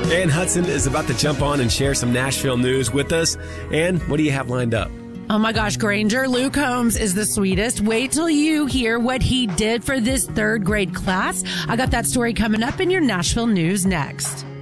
Ann Hudson is about to jump on and share some Nashville news with us. Ann, what do you have lined up? Oh my gosh, Granger, Luke Holmes is the sweetest. Wait till you hear what he did for this third grade class. I got that story coming up in your Nashville news next.